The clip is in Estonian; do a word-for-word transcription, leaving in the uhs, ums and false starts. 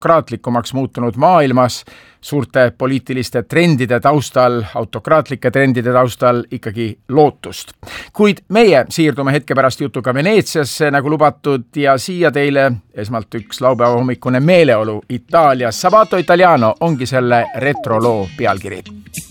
autokraatlikumaks muutunud maailmas suurte poliitiliste trendide taustal, autokraatlike trendide taustal ikkagi lootust. Kuid meie siirdume hetke pärast jutuga Veneetsiasse nagu lubatud ja siia teile esmalt üks laupäeva hommikune meeleolu Itaalias. Sabato Italiano ongi selle retroloo pealkiri.